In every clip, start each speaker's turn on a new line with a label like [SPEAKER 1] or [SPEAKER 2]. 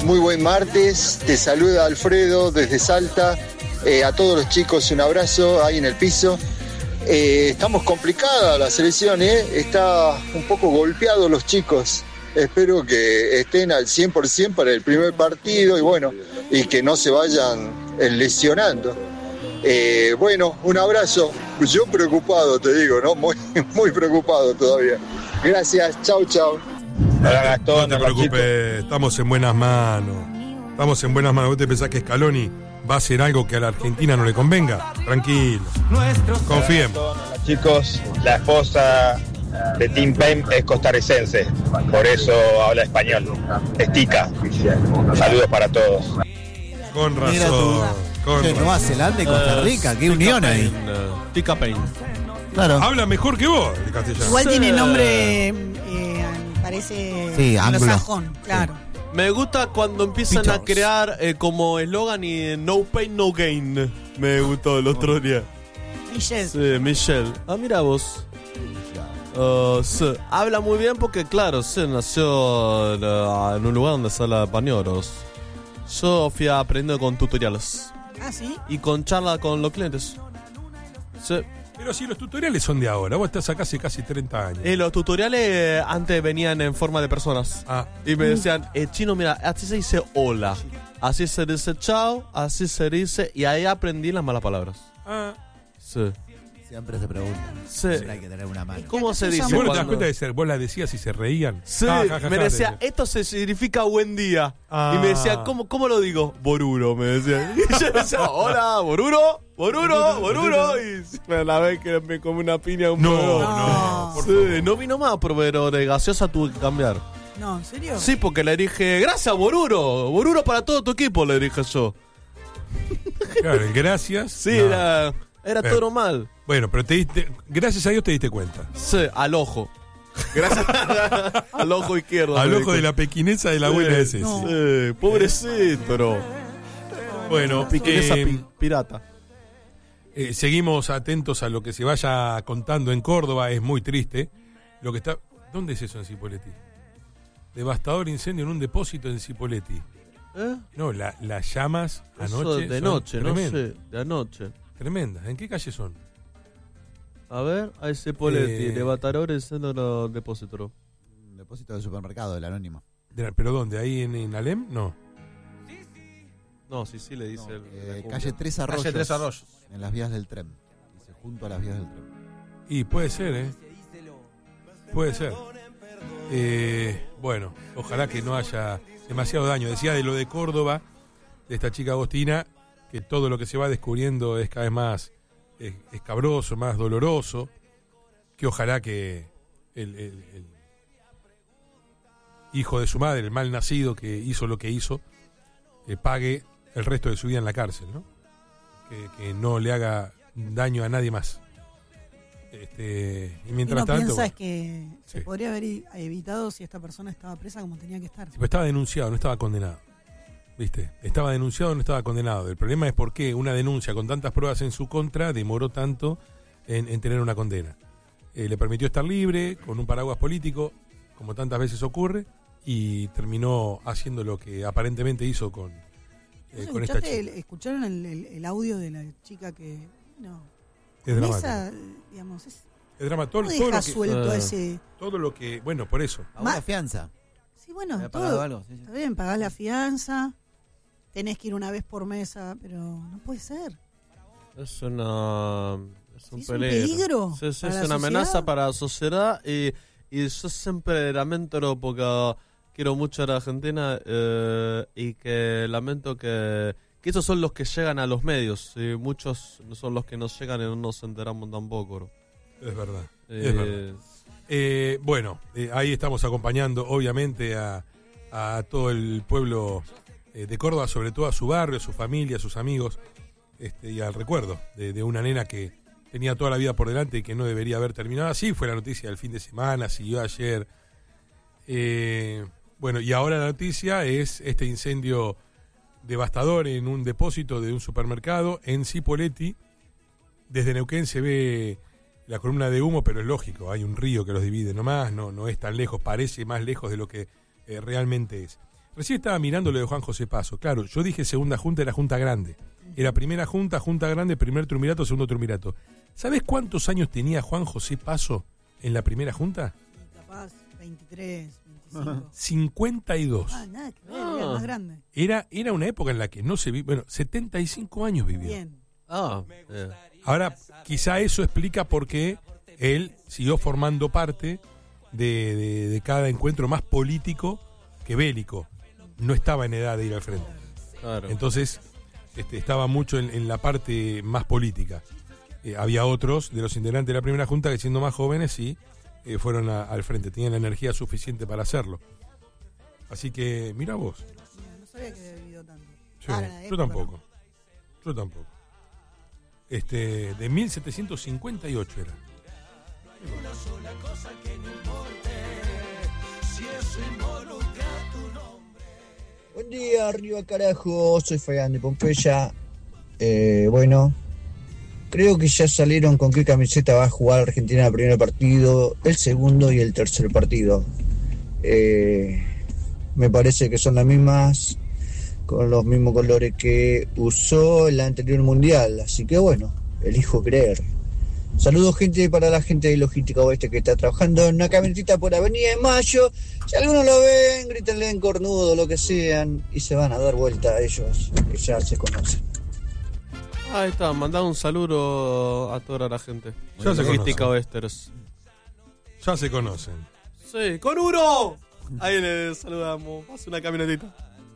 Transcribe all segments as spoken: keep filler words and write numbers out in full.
[SPEAKER 1] muy buen martes. Te saluda Alfredo desde Salta. Eh, a todos los chicos un abrazo ahí en el piso. Eh, estamos complicada la selección, ¿eh? Está un poco golpeados los chicos. Espero que estén al cien por ciento para el primer partido y bueno, y que no se vayan eh, lesionando. Eh, bueno, un abrazo. Yo preocupado, te digo, ¿no? Muy, muy preocupado todavía. Gracias, chau, chau.
[SPEAKER 2] Hola, Gastón,
[SPEAKER 3] no te preocupes, estamos en buenas manos. Estamos en buenas manos. ¿Vos te pensás que Scaloni va a hacer algo que a la Argentina no le convenga? Tranquilo. Confiemos.
[SPEAKER 2] Chicos, la esposa de Tim Payne es costarricense, por eso habla español. Estica. Saludos para todos.
[SPEAKER 3] Con razón. Con
[SPEAKER 4] de Nueva Zelanda y Costa Rica, qué unión ahí.
[SPEAKER 5] Tica Payne.
[SPEAKER 4] Claro.
[SPEAKER 3] Habla mejor que vos el castellano.
[SPEAKER 6] Igual tiene nombre, eh, parece
[SPEAKER 4] sí,
[SPEAKER 6] anglosajón, claro.
[SPEAKER 5] Sí. Me gusta cuando empiezan
[SPEAKER 4] Pichos.
[SPEAKER 5] a crear eh, como eslogan y no pain, no gain. Me gustó el otro día.
[SPEAKER 6] Michelle.
[SPEAKER 5] Sí, Michelle. Ah, mira vos. Uh, sí. Habla muy bien porque, claro, sí, nació uh, en un lugar donde se habla españolos. Yo fui aprendiendo con tutoriales.
[SPEAKER 6] Ah, ¿sí?
[SPEAKER 5] Y con charla con los clientes. Sí.
[SPEAKER 3] Pero si los tutoriales son de ahora, vos estás acá hace casi treinta años.
[SPEAKER 5] Y los tutoriales eh, antes venían en forma de personas.
[SPEAKER 3] Ah.
[SPEAKER 5] Y me decían, eh, chino, mira, así se dice hola. Así se dice chao, así se dice. Y ahí aprendí las malas palabras.
[SPEAKER 3] Ah.
[SPEAKER 5] Sí.
[SPEAKER 4] Siempre se preguntan.
[SPEAKER 5] Sí.
[SPEAKER 4] Siempre hay que tener una mano.
[SPEAKER 5] ¿Cómo se dice?
[SPEAKER 3] ¿Vos no te das
[SPEAKER 5] cuando-
[SPEAKER 3] cuenta de ser? Vos las decías y se reían.
[SPEAKER 5] Sí,
[SPEAKER 3] Ja, ja, ja,
[SPEAKER 5] me
[SPEAKER 3] ja,
[SPEAKER 5] decía,
[SPEAKER 3] te-
[SPEAKER 5] esto se significa buen día.
[SPEAKER 3] Ah.
[SPEAKER 5] Y me decía, ¿cómo, ¿cómo lo digo? Boruro, me decía. Y yo decía, hola, Boruro, Boruro, Boruro. Y me la vez que me come una piña un
[SPEAKER 3] No,
[SPEAKER 5] proveedor.
[SPEAKER 3] no, por
[SPEAKER 5] Sí, no vino más, pero de gaseosa tuve que cambiar.
[SPEAKER 6] No, ¿en serio?
[SPEAKER 5] Sí, porque le dije, gracias, Boruro. Boruro para todo tu equipo, le dije yo.
[SPEAKER 3] Claro, el gracias.
[SPEAKER 5] Sí,
[SPEAKER 3] no.
[SPEAKER 5] era, era
[SPEAKER 3] Pero-
[SPEAKER 5] todo normal.
[SPEAKER 3] Bueno, pero te diste, gracias a Dios te diste cuenta.
[SPEAKER 5] Sí, al ojo. Gracias al ojo izquierdo.
[SPEAKER 3] Al
[SPEAKER 5] me
[SPEAKER 3] ojo
[SPEAKER 5] di
[SPEAKER 3] de la pequineza de la abuela de Ceci.
[SPEAKER 6] No.
[SPEAKER 5] Sí, pobrecito, pero.
[SPEAKER 3] Bueno,
[SPEAKER 5] Piquinesa
[SPEAKER 3] eh,
[SPEAKER 5] pi- pirata.
[SPEAKER 3] eh, seguimos atentos a lo que se vaya contando en Córdoba. Es muy triste. Lo que está. ¿Dónde es eso en Cipolletti? Devastador incendio en un depósito en Cipolletti.
[SPEAKER 5] ¿Eh?
[SPEAKER 3] No, la- las llamas
[SPEAKER 5] Eso
[SPEAKER 3] anoche.
[SPEAKER 5] de
[SPEAKER 3] son
[SPEAKER 5] noche, no
[SPEAKER 3] tremendas,
[SPEAKER 5] sé, de anoche.
[SPEAKER 3] Tremendas. ¿En qué calle son?
[SPEAKER 5] A ver, ahí se Poletti,
[SPEAKER 3] Eh.
[SPEAKER 5] de Batarore, siendo los depósitos.
[SPEAKER 4] Un depósito del supermercado, del anónimo.
[SPEAKER 3] De- ¿Pero dónde? ¿Ahí en, en Alem? No.
[SPEAKER 5] No, sí, sí, le dice el.
[SPEAKER 4] Eh,
[SPEAKER 5] la cumbia.
[SPEAKER 4] calle Tres Arroyos.
[SPEAKER 7] Calle Tres Arroyos.
[SPEAKER 4] En las vías del tren. Dice, junto a las vías del tren.
[SPEAKER 3] Y puede ser, ¿eh? Puede ser. Eh, bueno, ojalá que no haya demasiado daño. Decía de lo de Córdoba, de esta chica Agostina, que todo lo que se va descubriendo es cada vez más eh, escabroso, más doloroso, que ojalá que el, el- el hijo de su madre, el mal nacido que hizo lo que hizo, eh, pague el resto de su vida en la cárcel, ¿no? Que, que no le haga daño a nadie más. Este, y
[SPEAKER 6] Y
[SPEAKER 3] mientras
[SPEAKER 6] no
[SPEAKER 3] tanto...
[SPEAKER 6] piensas
[SPEAKER 3] bueno,
[SPEAKER 6] que se
[SPEAKER 3] sí.
[SPEAKER 6] podría haber i- evitado si esta persona estaba presa como tenía que estar.
[SPEAKER 3] Sí, pero estaba denunciado, no estaba condenado. ¿Viste? Estaba denunciado, no estaba condenado. El problema es por qué una denuncia con tantas pruebas en su contra demoró tanto en, en tener una condena. Eh, le permitió estar libre, con un paraguas político, como tantas veces ocurre, y terminó haciendo lo que aparentemente hizo con, eh,
[SPEAKER 6] ¿Vos
[SPEAKER 3] con esta
[SPEAKER 6] escuchaste
[SPEAKER 3] chica.
[SPEAKER 6] el- ¿Escucharon el, el- el audio de la chica que... No.
[SPEAKER 3] Es
[SPEAKER 6] Con
[SPEAKER 3] dramático.
[SPEAKER 6] esa, digamos, es,
[SPEAKER 3] Es drama, todo,
[SPEAKER 6] no
[SPEAKER 3] todo
[SPEAKER 6] deja
[SPEAKER 3] lo que,
[SPEAKER 6] suelto
[SPEAKER 5] Ah.
[SPEAKER 6] ese...
[SPEAKER 3] todo lo que... Bueno, por eso.
[SPEAKER 4] ¿A una
[SPEAKER 6] Ma-
[SPEAKER 4] fianza?
[SPEAKER 6] Sí, bueno,
[SPEAKER 4] ¿Había pagado
[SPEAKER 6] todo,
[SPEAKER 4] algo? Sí, sí.
[SPEAKER 6] está bien, pagás la fianza, tenés que ir una vez por mesa, pero no puede ser.
[SPEAKER 5] Es una. Es un
[SPEAKER 6] ¿Es un
[SPEAKER 5] peligro.
[SPEAKER 6] peligro
[SPEAKER 5] Sí, sí,
[SPEAKER 6] para
[SPEAKER 5] es
[SPEAKER 6] la
[SPEAKER 5] una amenaza
[SPEAKER 6] sociedad?
[SPEAKER 5] para la sociedad. Y, y yo siempre lamento porque quiero mucho a la Argentina eh, y que lamento que, que esos son los que llegan a los medios. Y muchos son los que nos llegan y no nos enteramos tampoco. ¿no?
[SPEAKER 3] Es verdad.
[SPEAKER 5] Eh,
[SPEAKER 3] Es verdad. Eh, bueno, eh, ahí estamos acompañando obviamente a, a todo el pueblo eh, de Córdoba, sobre todo a su barrio, a su familia, a sus amigos, este, y al recuerdo de, de una nena que tenía toda la vida por delante y que no debería haber terminado así. Fue la noticia del fin de semana, siguió ayer. Eh, bueno, y ahora la noticia es este incendio devastador en un depósito de un supermercado en Cipolletti. Desde Neuquén se ve la columna de humo, pero es lógico, hay un río que los divide nomás, no, no es tan lejos, parece más lejos de lo que eh, realmente es. Recién estaba mirando lo de Juan José Paso. Claro, yo dije segunda junta, era junta grande. Era primera junta, junta grande, primer triunvirato, segundo triunvirato. ¿Sabés cuántos años tenía Juan José Paso en la primera junta?
[SPEAKER 6] Capaz veintitrés, veinticinco.
[SPEAKER 3] cincuenta y dos.
[SPEAKER 6] Ah, nada que ver, era más grande.
[SPEAKER 3] Era, era una época en la que no se vivía. Bueno, setenta y cinco años vivió.
[SPEAKER 6] Bien.
[SPEAKER 5] Ah, eh.
[SPEAKER 3] Ahora, quizá eso explica por qué él siguió formando parte de, de, de cada encuentro más político que bélico. No estaba en edad de ir al frente.
[SPEAKER 5] Claro.
[SPEAKER 3] Entonces, este, estaba mucho en, en la parte más política. Eh, había otros de los integrantes de la primera junta que, siendo más jóvenes, sí, eh, fueron a, al frente. Tenían la energía suficiente para hacerlo. Así que, mira vos.
[SPEAKER 6] Mira, no sabía que había vivido tanto.
[SPEAKER 3] Sí,
[SPEAKER 6] Ah, en la
[SPEAKER 3] yo
[SPEAKER 6] época,
[SPEAKER 3] tampoco. Yo tampoco. Este, de mil setecientos cincuenta y ocho era.
[SPEAKER 7] Buen día, arriba carajo, soy Fabián de Pompeya. Eh, bueno, creo que ya salieron con qué camiseta va a jugar Argentina el primer partido, el segundo y el tercer partido. Eh, me parece que son las mismas, con los mismos colores que usó el anterior mundial, así que bueno, elijo creer. Saludos, gente, para la gente de Logística Oeste que está trabajando en una camionetita por Avenida de Mayo. Si algunos lo ven, grítenle en cornudo, lo que sean, y se van a dar vuelta a ellos, que ya se conocen.
[SPEAKER 5] Ahí está, mandá un saludo a toda la gente.
[SPEAKER 3] Ya se
[SPEAKER 5] Logística
[SPEAKER 3] conocen.
[SPEAKER 5] Oesteros.
[SPEAKER 3] Ya se conocen.
[SPEAKER 5] Sí, con uno. Ahí le saludamos. Hace una camionetita.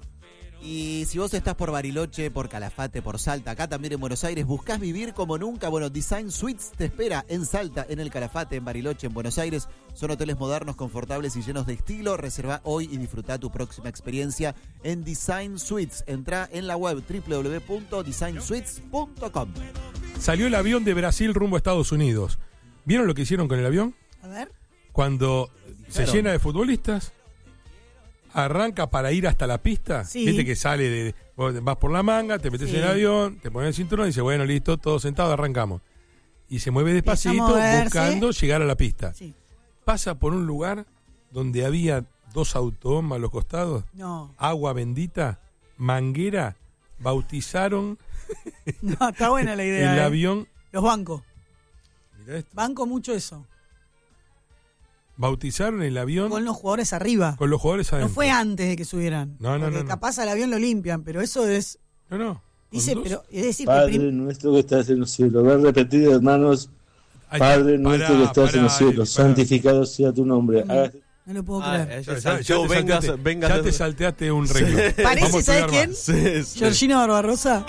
[SPEAKER 8] Y si vos estás por Bariloche, por Calafate, por Salta, acá también en Buenos Aires, buscás vivir como nunca, bueno, Design Suites te espera en Salta, en el Calafate, en Bariloche, en Buenos Aires. Son hoteles modernos, confortables y llenos de estilo. Reserva hoy y disfruta tu próxima experiencia en Design Suites. Entrá en la web doble u doble u doble u punto design suites punto com.
[SPEAKER 3] Salió el avión de Brasil rumbo a Estados Unidos. ¿Vieron lo que hicieron con el avión?
[SPEAKER 6] A ver.
[SPEAKER 3] Cuando se
[SPEAKER 8] Claro.
[SPEAKER 3] llena de futbolistas, arranca para ir hasta la pista.
[SPEAKER 6] Sí.
[SPEAKER 3] Viste que sale de. Vos vas por la manga, te metes
[SPEAKER 6] Sí.
[SPEAKER 3] en el avión, te pones el cinturón y dice, bueno, listo, todos sentados, arrancamos. Y se mueve
[SPEAKER 6] Empieza a
[SPEAKER 3] despacito
[SPEAKER 6] moverse.
[SPEAKER 3] buscando llegar a la pista.
[SPEAKER 6] Sí.
[SPEAKER 3] Pasa por un lugar donde había dos autobombas a los costados,
[SPEAKER 6] No.
[SPEAKER 3] agua bendita, manguera, bautizaron
[SPEAKER 6] No, está buena la idea.
[SPEAKER 3] el
[SPEAKER 6] eh.
[SPEAKER 3] avión.
[SPEAKER 6] Los bancos.
[SPEAKER 3] Mirá esto.
[SPEAKER 6] Banco mucho eso.
[SPEAKER 3] Bautizaron el avión
[SPEAKER 6] Con los jugadores arriba.
[SPEAKER 3] con los jugadores adentro.
[SPEAKER 6] No fue antes de que subieran.
[SPEAKER 3] No, no,
[SPEAKER 6] Porque
[SPEAKER 3] no, no.
[SPEAKER 6] capaz al avión lo limpian, pero eso es.
[SPEAKER 3] No, no. con
[SPEAKER 6] Dice,
[SPEAKER 3] dos-
[SPEAKER 6] pero es decir, que
[SPEAKER 9] Padre
[SPEAKER 6] prim-
[SPEAKER 9] nuestro que estás en los cielos. Ver repetido, hermanos.
[SPEAKER 3] Ay,
[SPEAKER 9] Padre
[SPEAKER 3] pará,
[SPEAKER 9] nuestro que estás en los
[SPEAKER 3] pará,
[SPEAKER 9] cielos.
[SPEAKER 3] pará.
[SPEAKER 9] santificado sea tu nombre.
[SPEAKER 6] No.
[SPEAKER 9] Hágase-
[SPEAKER 6] no lo puedo
[SPEAKER 5] Ah,
[SPEAKER 6] creer.
[SPEAKER 5] eh,
[SPEAKER 3] Ya,
[SPEAKER 5] ya
[SPEAKER 3] ya- ya
[SPEAKER 5] salteó,
[SPEAKER 3] te
[SPEAKER 5] vengas,
[SPEAKER 3] salteaste-
[SPEAKER 5] vengas
[SPEAKER 3] ya
[SPEAKER 5] de-
[SPEAKER 3] te salteaste un renglón.
[SPEAKER 6] Parece,
[SPEAKER 3] Vamos a
[SPEAKER 6] ¿sabes
[SPEAKER 3] estudiar
[SPEAKER 6] quién?
[SPEAKER 3] más.
[SPEAKER 5] Sí, sí.
[SPEAKER 6] Georgina Barbarosa.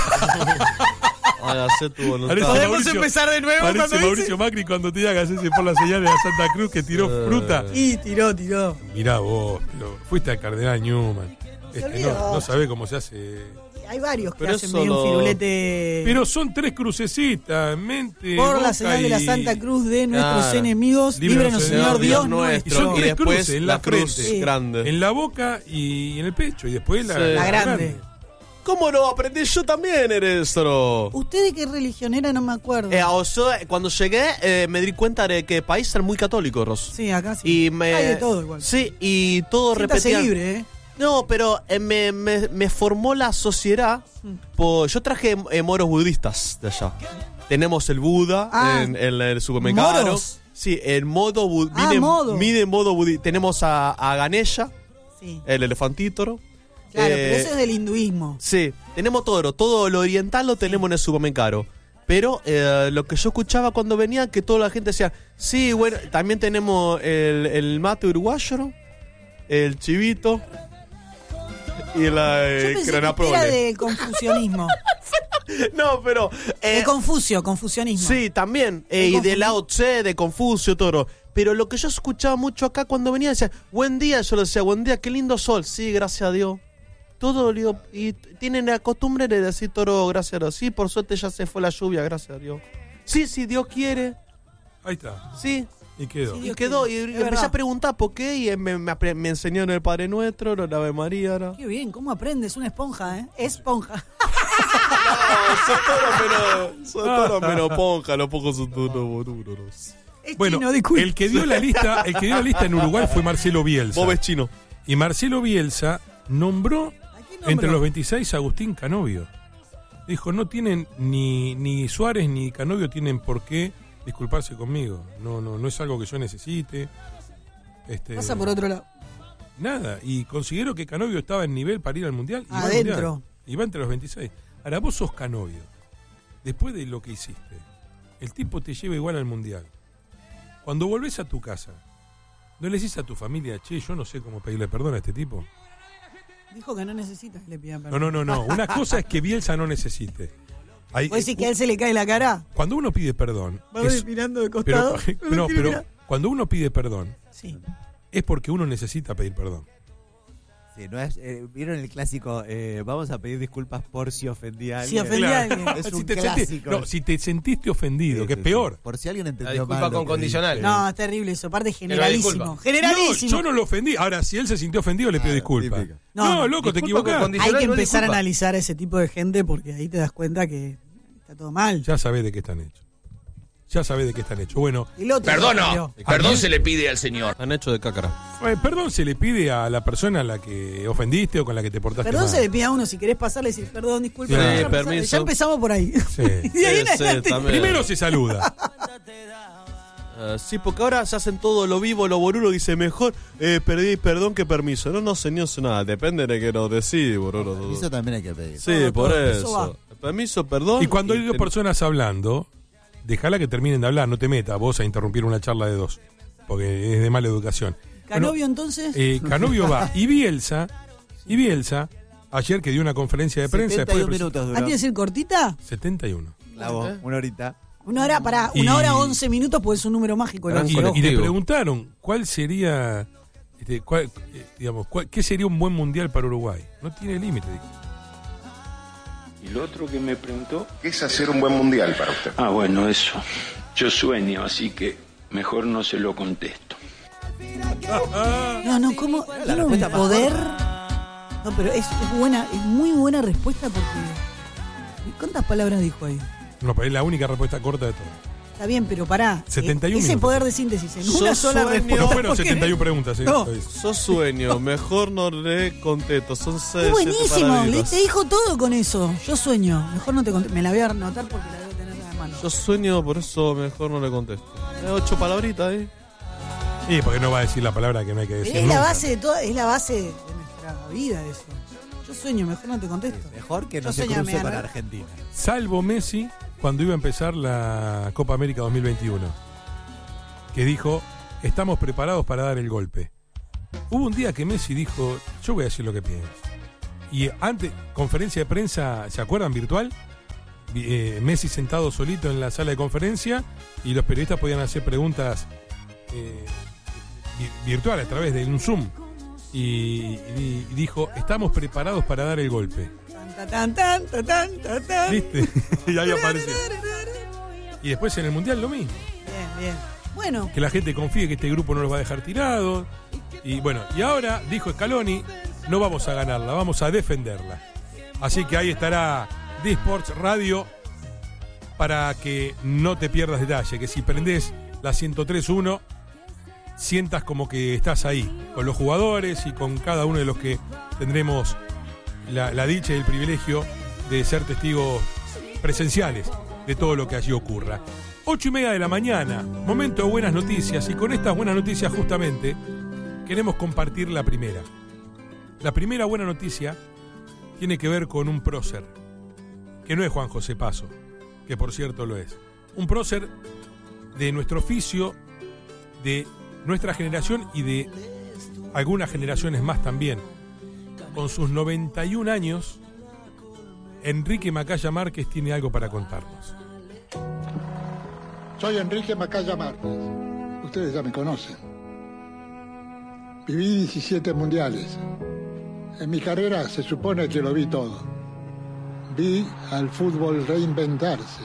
[SPEAKER 5] Ay, hacé tu voluntad.
[SPEAKER 3] Parece
[SPEAKER 6] Podemos
[SPEAKER 3] Mauricio-
[SPEAKER 6] empezar de nuevo
[SPEAKER 3] Parece
[SPEAKER 6] cuando
[SPEAKER 3] Mauricio
[SPEAKER 6] dice.
[SPEAKER 3] Macri cuando te hagas ese por la señal de la Santa Cruz que tiró
[SPEAKER 5] Eh.
[SPEAKER 3] fruta.
[SPEAKER 6] Y tiró, tiró.
[SPEAKER 3] Mirá vos, pero fuiste al Cardenal Newman. Este,
[SPEAKER 6] olvidó.
[SPEAKER 3] no, no sabés cómo se hace.
[SPEAKER 6] Hay varios que
[SPEAKER 5] Pero
[SPEAKER 6] hacen
[SPEAKER 5] eso
[SPEAKER 6] medio un
[SPEAKER 5] lo-
[SPEAKER 6] firulete.
[SPEAKER 3] Pero son tres crucecitas, mente.
[SPEAKER 6] por la
[SPEAKER 3] boca
[SPEAKER 6] señal de la
[SPEAKER 3] y-
[SPEAKER 6] Santa Cruz de nuestros
[SPEAKER 5] Ah.
[SPEAKER 6] enemigos,
[SPEAKER 3] Líbranos,
[SPEAKER 6] líbranos,
[SPEAKER 3] Señor
[SPEAKER 6] Señor
[SPEAKER 3] Dios
[SPEAKER 6] Dios nuestro.
[SPEAKER 3] Y son
[SPEAKER 5] Y
[SPEAKER 3] tres
[SPEAKER 5] después
[SPEAKER 3] cruces en
[SPEAKER 5] la
[SPEAKER 3] la
[SPEAKER 5] cruz
[SPEAKER 3] frente.
[SPEAKER 6] Sí.
[SPEAKER 5] grande.
[SPEAKER 3] En la boca y en el pecho. Y después la,
[SPEAKER 5] Sí.
[SPEAKER 6] La grande.
[SPEAKER 5] ¿Cómo no aprendí yo también, Ernesto?
[SPEAKER 6] ¿Usted de qué religión era? No me acuerdo.
[SPEAKER 5] Eh, o sea, cuando llegué eh, me di cuenta de que el país era muy católico, Ros.
[SPEAKER 6] Sí, acá sí.
[SPEAKER 5] Y me,
[SPEAKER 6] Hay de todo igual.
[SPEAKER 5] Sí, y todo
[SPEAKER 6] Siéntase
[SPEAKER 5] repetía.
[SPEAKER 6] libre, ¿eh?
[SPEAKER 5] No, pero eh, me, me, me formó la sociedad.
[SPEAKER 6] Mm.
[SPEAKER 5] Por, yo traje eh, moros budistas de allá. Tenemos el Buda
[SPEAKER 6] Ah.
[SPEAKER 5] en, en el supermercado.
[SPEAKER 6] ¿Moros?
[SPEAKER 5] Sí, en modo budista.
[SPEAKER 6] Ah, modo.
[SPEAKER 5] Mide en modo budista. Tenemos a, a Ganesha,
[SPEAKER 6] Sí.
[SPEAKER 5] el elefantítoro.
[SPEAKER 6] Claro,
[SPEAKER 5] Eh,
[SPEAKER 6] pero eso es del hinduismo.
[SPEAKER 5] Sí, tenemos todo, todo lo oriental lo tenemos en el supermercado. Pero eh, lo que yo escuchaba cuando venía, que toda la gente decía, sí, bueno, también tenemos el, el mate uruguayo, ¿no? El chivito y la
[SPEAKER 6] Yo
[SPEAKER 5] eh,
[SPEAKER 6] pensé que
[SPEAKER 5] Cranaprole.
[SPEAKER 6] era de confucianismo.
[SPEAKER 5] No, pero... eh,
[SPEAKER 6] de Confucio, confusionismo.
[SPEAKER 5] sí, también. eh,
[SPEAKER 6] De
[SPEAKER 5] y de
[SPEAKER 6] Confucio.
[SPEAKER 5] Lao Tse, de Confucio, todo. Pero lo que yo escuchaba mucho acá cuando venía, decía, buen día, yo le decía, buen día, qué lindo sol. Sí, gracias a Dios. Todo, digo, y t- tienen la costumbre de decir toro, gracias a Dios. Sí, por suerte ya se fue la lluvia, gracias a Dios. Sí, sí, Dios quiere.
[SPEAKER 3] Ahí está.
[SPEAKER 5] Sí.
[SPEAKER 3] Y quedó.
[SPEAKER 6] Sí.
[SPEAKER 5] Y
[SPEAKER 6] Dios
[SPEAKER 5] quedó, y,
[SPEAKER 6] quiere,
[SPEAKER 5] y
[SPEAKER 6] es
[SPEAKER 5] empecé
[SPEAKER 6] verdad.
[SPEAKER 5] a preguntar por qué, y me, me, apre- me enseñó en el Padre Nuestro, en la Ave María. ¿no?
[SPEAKER 6] Qué bien, ¿cómo aprendes? Una esponja, ¿eh? Esponja.
[SPEAKER 5] Son todos menos, son todos menos ponja, los pocos son todos boludos.
[SPEAKER 6] Es
[SPEAKER 3] Bueno,
[SPEAKER 6] chino, disculpe.
[SPEAKER 3] el que dio la lista, el que dio la lista en Uruguay fue Marcelo Bielsa.
[SPEAKER 5] Vos ves chino.
[SPEAKER 3] Y Marcelo Bielsa nombró
[SPEAKER 6] nombró?
[SPEAKER 3] entre los veintiséis a Agustín Canovio. Dijo, no tienen, ni, ni Suárez ni Canovio tienen por qué disculparse conmigo. No, no, no es algo que yo necesite. Este,
[SPEAKER 6] Pasa por otro lado.
[SPEAKER 3] Nada, y considero que Canovio estaba en nivel para ir al Mundial. Y va al
[SPEAKER 6] Adentro.
[SPEAKER 3] Mundial, y va entre los veintiséis. Ahora, vos sos Canovio. Después de lo que hiciste, el tipo te lleva igual al Mundial. Cuando volvés a tu casa, ¿no le decís a tu familia, che, yo no sé cómo pedirle perdón a este tipo?
[SPEAKER 6] Dijo que no necesita que le pidan
[SPEAKER 3] No,
[SPEAKER 6] perdón.
[SPEAKER 3] no, no, no. Una cosa es que Bielsa no necesite. Hay,
[SPEAKER 6] ¿Vos decís que a él se le cae la cara?
[SPEAKER 3] Cuando uno pide perdón...
[SPEAKER 6] Va
[SPEAKER 3] es-
[SPEAKER 6] mirando de
[SPEAKER 3] pero,
[SPEAKER 6] costado.
[SPEAKER 3] no, pero cuando uno pide perdón,
[SPEAKER 6] Sí.
[SPEAKER 3] es porque uno necesita pedir perdón.
[SPEAKER 8] Sí, no es, eh, ¿vieron el clásico? Eh, vamos a pedir disculpas por si ofendí a
[SPEAKER 6] Si
[SPEAKER 8] alguien.
[SPEAKER 6] ofendí a alguien.
[SPEAKER 8] Es
[SPEAKER 3] si,
[SPEAKER 8] un
[SPEAKER 3] te
[SPEAKER 8] clásico.
[SPEAKER 3] sentí- no, si te sentiste ofendido,
[SPEAKER 8] Sí,
[SPEAKER 3] que
[SPEAKER 8] sí,
[SPEAKER 3] es peor.
[SPEAKER 8] sí. Por si alguien
[SPEAKER 10] La
[SPEAKER 8] entendió
[SPEAKER 10] disculpa
[SPEAKER 8] mal lo
[SPEAKER 10] con
[SPEAKER 8] que
[SPEAKER 10] condicional.
[SPEAKER 8] dije.
[SPEAKER 6] No, es terrible eso. Aparte,
[SPEAKER 10] lo
[SPEAKER 6] generalísimo.
[SPEAKER 10] disculpa.
[SPEAKER 6] Generalísimo.
[SPEAKER 3] No, yo no lo ofendí. Ahora, si él se sintió ofendido, le pido
[SPEAKER 8] Ah,
[SPEAKER 3] disculpas.
[SPEAKER 8] típica.
[SPEAKER 3] No,
[SPEAKER 6] No, no,
[SPEAKER 3] loco, te
[SPEAKER 10] disculpa con
[SPEAKER 3] equivocás.
[SPEAKER 10] condicional.
[SPEAKER 6] Hay que
[SPEAKER 10] no
[SPEAKER 6] empezar a
[SPEAKER 10] disculpa.
[SPEAKER 6] analizar a ese tipo de gente porque ahí te das cuenta que está todo mal.
[SPEAKER 3] Ya sabés de qué están hechos. Ya sabés de qué están hechos. Bueno,
[SPEAKER 6] El otro
[SPEAKER 11] Perdona,
[SPEAKER 6] salió.
[SPEAKER 11] perdón se le pide al señor.
[SPEAKER 5] Han hecho de cácara.
[SPEAKER 3] eh, perdón se le pide a la persona a la que ofendiste o con la que te portaste
[SPEAKER 6] Perdón
[SPEAKER 3] mal.
[SPEAKER 6] se le pide a uno si querés pasarle y decir perdón, disculpa.
[SPEAKER 3] Sí,
[SPEAKER 6] ya, empezamos-
[SPEAKER 5] permiso.
[SPEAKER 6] ya empezamos por ahí.
[SPEAKER 3] Sí.
[SPEAKER 6] Y de ahí en
[SPEAKER 5] Sí, sí,
[SPEAKER 6] adelante.
[SPEAKER 5] también.
[SPEAKER 3] Primero se saluda.
[SPEAKER 5] Eh, sí, porque ahora se hacen todo lo vivo, lo boludo, dice mejor eh, perdí perdón que permiso. No, no, señor, nada, depende de que nos decís, boludo.
[SPEAKER 8] Eso también hay que pedir.
[SPEAKER 5] Sí,
[SPEAKER 6] Todo,
[SPEAKER 5] por
[SPEAKER 6] todo, eso
[SPEAKER 5] eso. Permiso, perdón.
[SPEAKER 3] Y cuando hay dos
[SPEAKER 5] ten-
[SPEAKER 3] personas hablando, déjala que terminen de hablar, no te metas vos a interrumpir una charla de dos, porque es de mala educación.
[SPEAKER 6] Canovio, entonces.
[SPEAKER 3] Eh, Canovio va. Y Bielsa, y Bielsa, ayer que dio una conferencia de prensa,
[SPEAKER 8] setenta y un
[SPEAKER 3] después de
[SPEAKER 8] minutos
[SPEAKER 6] ¿Hay
[SPEAKER 8] duró.
[SPEAKER 6] que decir cortita?
[SPEAKER 3] setenta y uno.
[SPEAKER 8] Clavo, una horita.
[SPEAKER 6] Una hora para
[SPEAKER 3] Y-
[SPEAKER 6] una hora once minutos, pues es un número mágico. el
[SPEAKER 5] Gran
[SPEAKER 3] Y,
[SPEAKER 6] once.
[SPEAKER 5] colectivo.
[SPEAKER 3] y le preguntaron cuál sería, este, cuál, eh, digamos, cuál- qué sería un buen mundial para Uruguay. No tiene límite, dijo.
[SPEAKER 12] Y lo otro que me preguntó,
[SPEAKER 13] ¿Qué es hacer un buen mundial para usted?
[SPEAKER 12] ah, bueno, eso. Yo sueño, así que mejor no se lo contesto.
[SPEAKER 6] No, no, ¿cómo?
[SPEAKER 8] La
[SPEAKER 6] Tiene un
[SPEAKER 8] respuesta más
[SPEAKER 6] poder. No, pero es, es buena, es muy buena respuesta porque. ¿Cuántas palabras dijo ahí?
[SPEAKER 3] No, pero es la única respuesta corta de todo.
[SPEAKER 6] Está bien, pero pará.
[SPEAKER 3] setenta y uno
[SPEAKER 6] eh, ese
[SPEAKER 3] minutos.
[SPEAKER 6] poder de síntesis en
[SPEAKER 5] Sos
[SPEAKER 6] una sola
[SPEAKER 5] sueño.
[SPEAKER 6] respuesta.
[SPEAKER 3] No fueron
[SPEAKER 6] ¿por qué?
[SPEAKER 3] setenta y uno preguntas, ¿eh?
[SPEAKER 6] No.
[SPEAKER 5] Sos sueño, mejor no le contesto. Son seis.
[SPEAKER 6] Es buenísimo, le
[SPEAKER 5] paraditas.
[SPEAKER 6] te dijo todo con eso. Yo sueño. Mejor no te contesto. Me la voy a anotar porque la debo tener en la mano.
[SPEAKER 5] Yo sueño, por eso mejor no le contesto. Eh, ocho palabritas ahí.
[SPEAKER 3] Sí, porque no va a decir la palabra que no hay que decir.
[SPEAKER 6] es la
[SPEAKER 3] nunca.
[SPEAKER 6] base de toda, es la base de nuestra vida eso. Yo sueño, mejor no te contesto.
[SPEAKER 8] Mejor que no
[SPEAKER 6] Yo
[SPEAKER 8] se
[SPEAKER 6] sueño,
[SPEAKER 8] cruce
[SPEAKER 6] me
[SPEAKER 8] con
[SPEAKER 6] gano.
[SPEAKER 8] Argentina.
[SPEAKER 3] Salvo Messi cuando iba a empezar la Copa América dos mil veintiuno, que dijo, estamos preparados para dar el golpe. Hubo un día que Messi dijo, yo voy a decir lo que pienso. Y antes, conferencia de prensa, ¿se acuerdan? Virtual. Vi- eh, Messi sentado solito en la sala de conferencia y los periodistas podían hacer preguntas eh, vi- virtuales a través de un Zoom. Y, y- y dijo, estamos preparados para dar el golpe.
[SPEAKER 6] Tan, tan, tan, tan, tan, tan.
[SPEAKER 3] ¿Viste? Y ahí apareció. Y después en el Mundial lo mismo.
[SPEAKER 6] Bien, bien. Bueno,
[SPEAKER 3] Que la gente confíe que este grupo no los va a dejar tirados. Y bueno, y ahora, dijo Scaloni, no vamos a ganarla, vamos a defenderla. Así que ahí estará D-Sports Radio para que no te pierdas detalle. Que si prendés la ciento tres punto uno, sientas como que estás ahí, con los jugadores y con cada uno de los que tendremos la, la dicha y el privilegio de ser testigos presenciales de todo lo que allí ocurra. Ocho y media de la mañana, momento de buenas noticias, y con estas buenas noticias justamente queremos compartir la primera. La primera buena noticia tiene que ver con un prócer, que no es Juan José Paso, que por cierto lo es. Un prócer de nuestro oficio, de nuestra generación y de algunas generaciones más también. Con sus noventa y un años, Enrique Macaya Márquez tiene algo para contarnos.
[SPEAKER 14] Soy Enrique Macaya Márquez. Ustedes ya me conocen. Viví diecisiete mundiales. En mi carrera se supone que lo vi todo. Vi al fútbol reinventarse.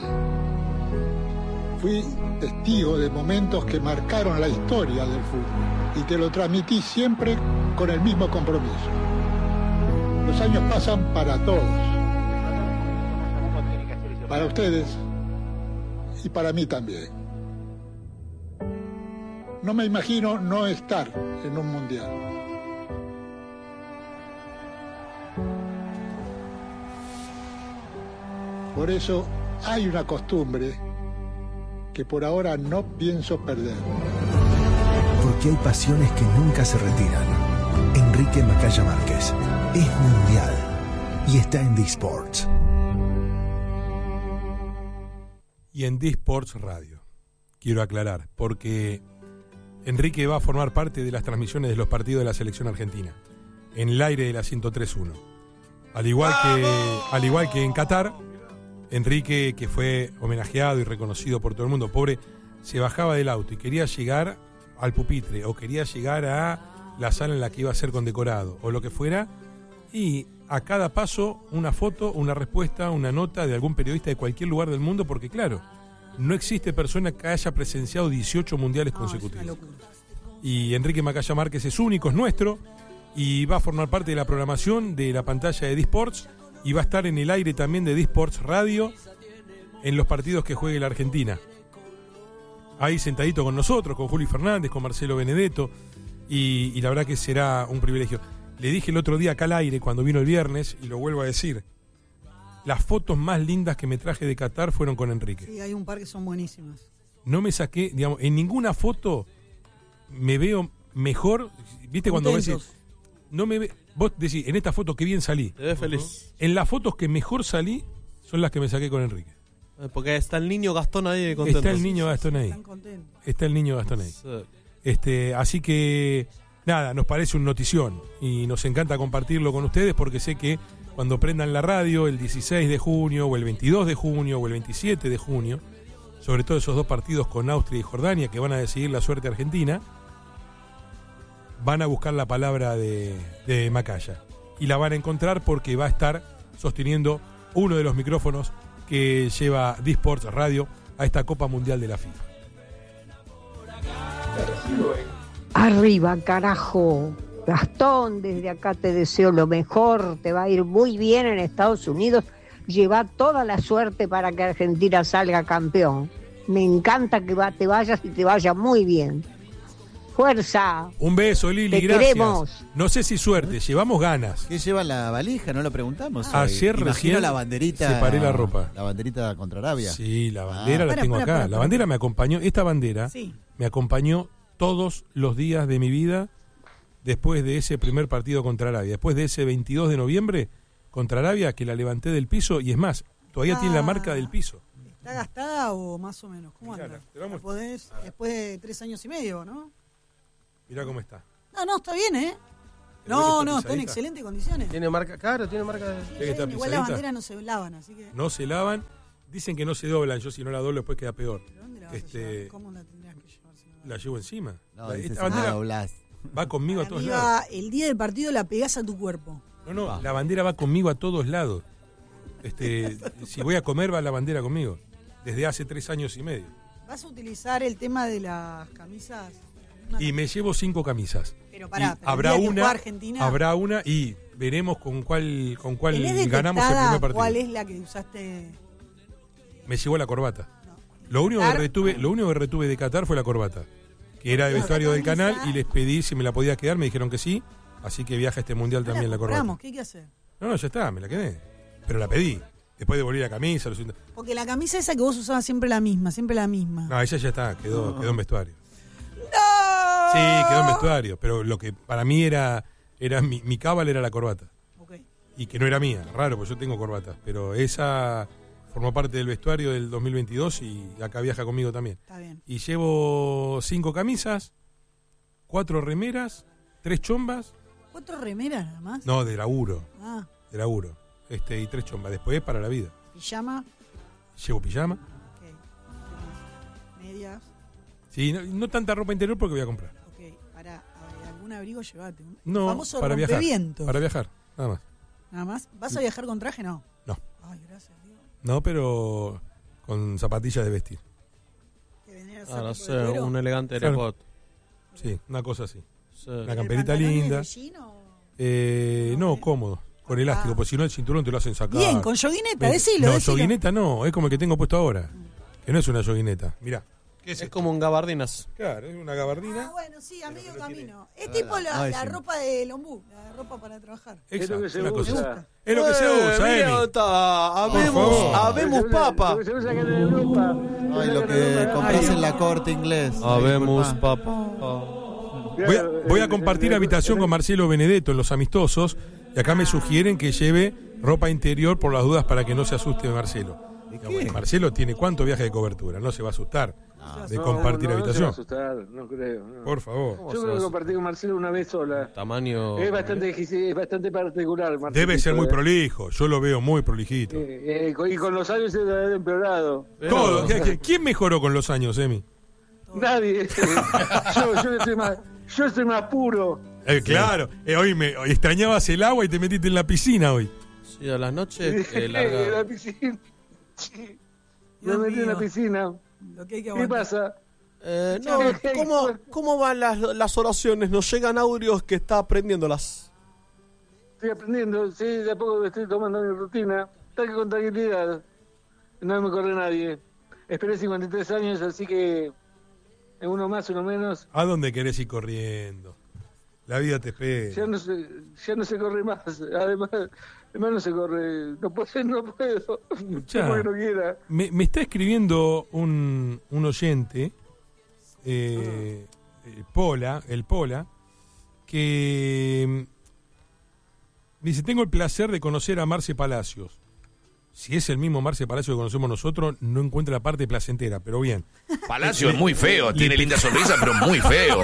[SPEAKER 14] Fui testigo de momentos que marcaron la historia del fútbol y te lo transmití siempre con el mismo compromiso. Los años pasan para todos. Para ustedes y para mí también. No me imagino no estar en un mundial. Por eso hay una costumbre que por ahora no pienso perder.
[SPEAKER 10] Porque hay pasiones que nunca se retiran. Enrique Macaya Márquez es mundial y está en D-Sports.
[SPEAKER 3] Y en D-Sports Radio. Quiero aclarar, porque Enrique va a formar parte de las transmisiones de los partidos de la selección argentina, en el aire de la ciento tres punto uno. Al igual que, al igual que en Qatar, Enrique, que fue homenajeado y reconocido por todo el mundo, pobre, se bajaba del auto y quería llegar al pupitre o quería llegar a la sala en la que iba a ser condecorado o lo que fuera, y a cada paso una foto, una respuesta, una nota de algún periodista de cualquier lugar del mundo, porque claro, no existe persona que haya presenciado dieciocho mundiales no, consecutivos. Y Enrique Macaya Márquez es único, es nuestro, y va a formar parte de la programación de la pantalla de D-Sports y va a estar en el aire también de D-Sports Radio en los partidos que juegue la Argentina. Ahí sentadito con nosotros, con Juli Fernández, con Marcelo Benedetto, y, y la verdad que será un privilegio. Le dije el otro día acá al aire, cuando vino el viernes, y lo vuelvo a decir, las fotos más lindas que me traje de Qatar fueron con Enrique.
[SPEAKER 6] Sí, hay un par que son buenísimas.
[SPEAKER 3] No me saqué, digamos, en ninguna foto me veo mejor. ¿Viste cuando ves? No me ve, vos decís, en esta foto que bien salí.
[SPEAKER 5] Te ves feliz.
[SPEAKER 3] En las fotos que mejor salí son las que me saqué con Enrique.
[SPEAKER 5] Porque está el niño Gastón ahí contento.
[SPEAKER 3] Está el niño Gastón ahí. Está el niño Gastón ahí. Sí. Este, así que, nada, nos parece un notición y nos encanta compartirlo con ustedes porque sé que cuando prendan la radio el dieciséis de junio o el veintidós de junio o el veintisiete de junio, sobre todo esos dos partidos con Austria y Jordania que van a decidir la suerte argentina, van a buscar la palabra de, de Macaya y la van a encontrar porque va a estar sosteniendo uno de los micrófonos que lleva D-Sports Radio a esta Copa Mundial de la FIFA.
[SPEAKER 11] Arriba, carajo. Gastón, desde acá te deseo lo mejor, te va a ir muy bien en Estados Unidos, lleva toda la suerte para que Argentina salga campeón. Me encanta que va, te vayas y te vaya muy bien. Fuerza.
[SPEAKER 3] Un beso, Lili,
[SPEAKER 11] te
[SPEAKER 3] gracias.
[SPEAKER 11] Queremos.
[SPEAKER 3] No sé si suerte, llevamos ganas.
[SPEAKER 8] ¿Qué lleva la valija? No lo preguntamos.
[SPEAKER 3] Ayer
[SPEAKER 8] Imagino
[SPEAKER 3] recién
[SPEAKER 8] la banderita.
[SPEAKER 3] separé la ropa.
[SPEAKER 8] La banderita contra Arabia.
[SPEAKER 3] Sí, la bandera
[SPEAKER 8] ah.
[SPEAKER 3] la
[SPEAKER 8] para,
[SPEAKER 3] tengo
[SPEAKER 8] para,
[SPEAKER 3] acá.
[SPEAKER 8] para, para,
[SPEAKER 3] la
[SPEAKER 8] para.
[SPEAKER 3] bandera me acompañó, esta bandera
[SPEAKER 6] sí.
[SPEAKER 3] me acompañó todos los días de mi vida después de ese primer partido contra Arabia. Después de ese veintidós de noviembre contra Arabia, que la levanté del piso y es más, todavía ah. tiene la marca del piso.
[SPEAKER 6] ¿Está gastada o más o menos? ¿Cómo anda?
[SPEAKER 3] Mirá, te vamos...
[SPEAKER 6] podés, después de tres años y medio, ¿no?
[SPEAKER 3] Mirá cómo está.
[SPEAKER 6] No, no, está bien, ¿eh? No, no, está en excelentes condiciones.
[SPEAKER 5] Tiene marca, claro, tiene marca de...
[SPEAKER 3] Sí, está
[SPEAKER 6] igual las banderas no se lavan, así que...
[SPEAKER 3] No se lavan, dicen que no se doblan, yo si no la doblo después queda peor.
[SPEAKER 6] ¿Dónde la vas
[SPEAKER 3] este...
[SPEAKER 6] a llevar? ¿Cómo la tendrías que llevar? Si no la...
[SPEAKER 3] la llevo encima.
[SPEAKER 8] No,
[SPEAKER 3] la,
[SPEAKER 8] esta
[SPEAKER 3] esta bandera
[SPEAKER 8] doblás.
[SPEAKER 3] va conmigo
[SPEAKER 6] Para
[SPEAKER 3] a todos
[SPEAKER 6] mí
[SPEAKER 3] lados.
[SPEAKER 6] va, el día del partido la pegás a tu cuerpo.
[SPEAKER 3] No, no, la bandera va conmigo a todos lados. Este, si voy a comer va la bandera conmigo. Desde hace tres años y medio.
[SPEAKER 6] ¿Vas a utilizar el tema de las camisas?
[SPEAKER 3] Y me llevo cinco camisas.
[SPEAKER 6] Pero pará, pero
[SPEAKER 3] habrá
[SPEAKER 6] el día que
[SPEAKER 3] una,
[SPEAKER 6] juega Argentina,
[SPEAKER 3] habrá una y veremos con cuál con cuál
[SPEAKER 6] ¿tenés
[SPEAKER 3] ganamos el
[SPEAKER 6] detectada
[SPEAKER 3] primer partido.
[SPEAKER 6] cuál es la que usaste?
[SPEAKER 3] Me llevó la corbata. Lo único que retuve, lo único que retuve de Qatar fue la corbata, que era de vestuario del canal y les pedí si me la podía quedar, me dijeron que sí, así que viaja este mundial también la corbata.
[SPEAKER 6] Vamos, ¿qué hay que hacer?
[SPEAKER 3] No, no, ya está, me la quedé. Pero la pedí. Después devolví la camisa. Lo...
[SPEAKER 6] Porque la camisa esa que vos usabas siempre la misma, siempre la misma.
[SPEAKER 3] No, ella ya está, quedó, quedó en vestuario.
[SPEAKER 6] ¡No!
[SPEAKER 3] Sí, quedó en vestuario, pero lo que para mí era, era mi, mi cábala era la corbata.
[SPEAKER 6] Okay.
[SPEAKER 3] Y que no era mía, raro, porque yo tengo corbata. Pero esa formó parte del vestuario del dos mil veintidós y acá viaja conmigo también.
[SPEAKER 6] Está bien.
[SPEAKER 3] Y llevo cinco camisas, cuatro remeras, tres chombas.
[SPEAKER 6] ¿Cuatro remeras nada más?
[SPEAKER 3] No, de laburo.
[SPEAKER 6] Ah.
[SPEAKER 3] De laburo. Este, y tres chombas. Después para la vida.
[SPEAKER 6] ¿Pijama?
[SPEAKER 3] Llevo pijama.
[SPEAKER 6] Ok. ¿Medias?
[SPEAKER 3] Sí, no, no tanta ropa interior porque voy a comprar.
[SPEAKER 6] Ok, para a, algún abrigo llevate. Un
[SPEAKER 3] no,
[SPEAKER 6] famoso
[SPEAKER 3] para viajar.
[SPEAKER 6] Rompevientos.
[SPEAKER 3] Para viajar, nada más.
[SPEAKER 6] ¿Nada más? ¿Vas a viajar con traje? No.
[SPEAKER 3] No.
[SPEAKER 6] Ay, gracias, Dios.
[SPEAKER 3] No, pero con zapatillas de vestir.
[SPEAKER 5] Ah, no sé, un elegante airpod.
[SPEAKER 3] Sí, una cosa así.
[SPEAKER 5] Sí.
[SPEAKER 3] Una camperita linda. Eh, no, cómodo. Con elástico, ah. porque si no el cinturón te lo hacen sacar.
[SPEAKER 6] Bien, con yoguineta,
[SPEAKER 3] Me,
[SPEAKER 6] decilo,
[SPEAKER 3] No,
[SPEAKER 6] decilo.
[SPEAKER 3] yoguineta no, es como el que tengo puesto ahora. Que no es una yoguineta. Mirá. ¿Qué es,
[SPEAKER 5] es como un gabardinas.
[SPEAKER 3] Claro, es una gabardina.
[SPEAKER 6] Ah, bueno, sí, a medio camino. Es tipo la,
[SPEAKER 8] no,
[SPEAKER 6] la
[SPEAKER 8] ese.
[SPEAKER 6] ropa de Lombú, la ropa para trabajar.
[SPEAKER 3] Exacto,
[SPEAKER 15] Es lo que se
[SPEAKER 3] una cosa.
[SPEAKER 15] usa.
[SPEAKER 3] Es lo que se
[SPEAKER 5] Eh,
[SPEAKER 3] usa,
[SPEAKER 5] mira,
[SPEAKER 3] Emi.
[SPEAKER 5] está,
[SPEAKER 3] Por
[SPEAKER 5] habemos,
[SPEAKER 3] favor.
[SPEAKER 5] habemos papa.
[SPEAKER 15] Lo que se usa acá en Europa.
[SPEAKER 8] Ay, lo que compras en la Corte Inglés.
[SPEAKER 5] Habemos
[SPEAKER 8] Ay,
[SPEAKER 5] papa.
[SPEAKER 3] Voy a, voy a compartir habitación con Marcelo Benedetto en los amistosos. Y acá me sugieren que lleve ropa interior por las dudas para que no se asuste Marcelo. No, bueno, Marcelo tiene cuánto viaje de cobertura, no se va a asustar de compartir
[SPEAKER 15] no, no,
[SPEAKER 3] habitación.
[SPEAKER 15] No se va a asustar, no creo. No.
[SPEAKER 3] Por favor.
[SPEAKER 15] Yo creo que compartí con Marcelo una vez sola.
[SPEAKER 5] Tamaño.
[SPEAKER 15] Es bastante, es bastante particular, Marcelo.
[SPEAKER 3] Debe ser muy prolijo, yo lo veo muy prolijito.
[SPEAKER 15] Eh, eh, y con los años se ha empeorado.
[SPEAKER 3] Todo. ¿Quién mejoró con los años, Emi?
[SPEAKER 15] Nadie. yo, yo, estoy más, yo estoy más puro.
[SPEAKER 3] Eh, claro, eh, hoy me hoy extrañabas el agua y te metiste en la piscina hoy.
[SPEAKER 5] Sí, a las noches eh,
[SPEAKER 15] En
[SPEAKER 5] larga.
[SPEAKER 15] la piscina. Sí. Me
[SPEAKER 6] Dios
[SPEAKER 15] metí en la
[SPEAKER 6] mío.
[SPEAKER 15] piscina.
[SPEAKER 6] Lo que hay que
[SPEAKER 15] ¿Qué
[SPEAKER 6] aguantar.
[SPEAKER 15] pasa?
[SPEAKER 5] Eh, no, ¿cómo, ¿Cómo van las, las oraciones? Nos llegan audios que está aprendiéndolas.
[SPEAKER 15] Estoy aprendiendo, sí, de a poco estoy tomando mi rutina. Está que con tranquilidad. No me corre nadie. Esperé cincuenta y tres años, así que en uno más, uno menos.
[SPEAKER 3] ¿A dónde querés ir corriendo? La vida te espera.
[SPEAKER 15] Ya no se, ya no se corre más. Además, además no se corre. No puedo, no puedo.
[SPEAKER 3] Escuchá,
[SPEAKER 15] No porque no quiera.
[SPEAKER 3] me, me está escribiendo un, un oyente, eh, el Pola, el Pola, que mm, dice, tengo el placer de conocer a Marce Palacios. Si es el mismo Marce Palacios que conocemos nosotros, no encuentra la parte placentera, pero bien.
[SPEAKER 16] Palacio es muy feo, tiene linda sonrisa, pero muy feo.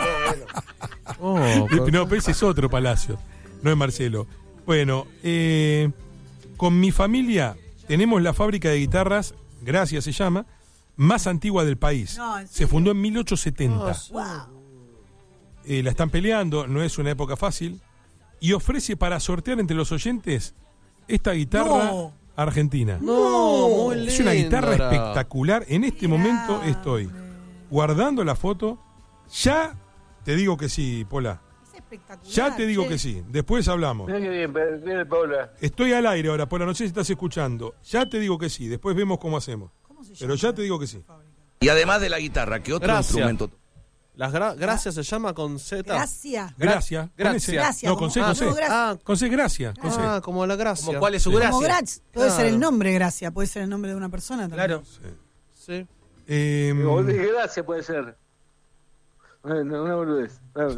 [SPEAKER 5] Oh,
[SPEAKER 3] Le- no, pero ese es otro Palacios, no es Marcelo. Bueno, eh, con mi familia tenemos la fábrica de guitarras, Gracias se llama, más antigua del país.
[SPEAKER 6] No, ¿en
[SPEAKER 3] Se
[SPEAKER 6] serio?
[SPEAKER 3] fundó en mil ochocientos setenta.
[SPEAKER 6] Wow.
[SPEAKER 3] Eh, la están peleando, no es una época fácil. Y ofrece para sortear entre los oyentes esta guitarra
[SPEAKER 6] No.
[SPEAKER 3] argentina.
[SPEAKER 5] No, muy lindo.
[SPEAKER 3] Es una guitarra
[SPEAKER 5] era.
[SPEAKER 3] espectacular. En este
[SPEAKER 6] Mirá,
[SPEAKER 3] momento estoy guardando la foto. Ya te digo que sí, Pola.
[SPEAKER 6] Es espectacular.
[SPEAKER 3] Ya te digo
[SPEAKER 6] che.
[SPEAKER 3] que sí. Después hablamos.
[SPEAKER 15] Mira que bien, viene Paula.
[SPEAKER 3] Estoy al aire ahora, Pola. No sé si estás escuchando. Ya te digo que sí. Después vemos cómo hacemos.
[SPEAKER 6] ¿Cómo se
[SPEAKER 3] Pero
[SPEAKER 6] llama?
[SPEAKER 3] ya te digo que sí.
[SPEAKER 16] Y además de la guitarra, ¿qué otro
[SPEAKER 5] Gracias.
[SPEAKER 16] instrumento?
[SPEAKER 5] Las gra- gracias se llama con Z.
[SPEAKER 6] Gracias.
[SPEAKER 3] Gracias.
[SPEAKER 5] Gracias.
[SPEAKER 3] Con ese.
[SPEAKER 6] Gracias,
[SPEAKER 3] No, con C,
[SPEAKER 6] como-
[SPEAKER 3] con C.
[SPEAKER 6] como gracias.
[SPEAKER 5] Ah,
[SPEAKER 3] Con C, gracias. Con C.
[SPEAKER 5] ah, como la gracia.
[SPEAKER 17] Como cuál es su
[SPEAKER 3] Sí.
[SPEAKER 17] gracia.
[SPEAKER 6] Como Gratz, puede
[SPEAKER 5] Claro.
[SPEAKER 6] ser el nombre Gracia, puede ser el nombre de una persona también.
[SPEAKER 17] Claro.
[SPEAKER 5] Sí.
[SPEAKER 3] Eh,
[SPEAKER 15] Vos dije gracias, puede ser. Bueno, una boludez.